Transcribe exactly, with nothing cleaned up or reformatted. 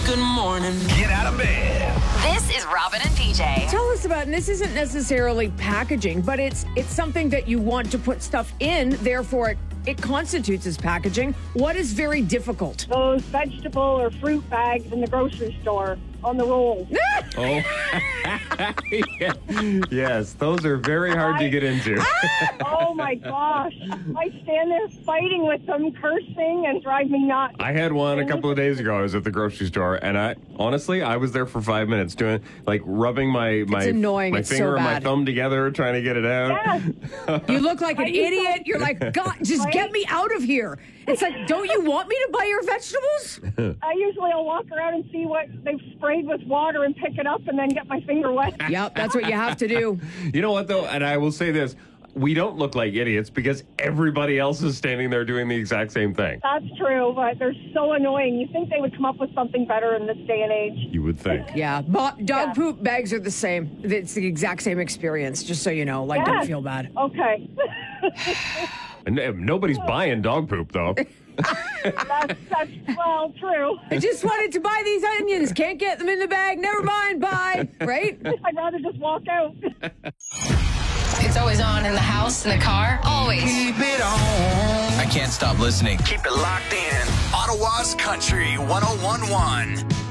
good morning. Get out of bed. This is Robin and P J. Tell us about, and this isn't necessarily packaging, but it's it's something that you want to put stuff in, therefore it, it constitutes as packaging. What is very difficult? Those vegetable or fruit bags in the grocery store on the roll. Oh, yes, those are very hard to get into. Oh my gosh. I stand there fighting with them, cursing, and drive me nuts. I had one a couple of days ago. I was at the grocery store, and I honestly, I was there for five minutes doing, like, rubbing my my, annoying. my It's finger so and my bad. thum together, trying to get it out. Yes. You look like an I used to- idiot. You're like, God, just Right? get me out of here. It's like, don't you want me to buy your vegetables? I usually will walk around and see what they've sprayed with water and pick it up and then get my finger wet. Yep, that's what you have to do. You know what, though? And I will say this. We don't look like idiots because everybody else is standing there doing the exact same thing. That's true, but they're so annoying. You think they would come up with something better in this day and age. You would think. Yeah, bo- dog Yeah. poop bags are the same. It's the exact same experience, just so you know. Like, don't Yes. feel bad. Okay. And nobody's buying dog poop, though. that's, that's, well, true. I just wanted to buy these onions. Can't get them in the bag. Never mind. Bye. Right? I'd rather just walk out. It's always on in the house, in the car, always. Keep it on. I can't stop listening. Keep it locked in. Ottawa's Country one oh one point one.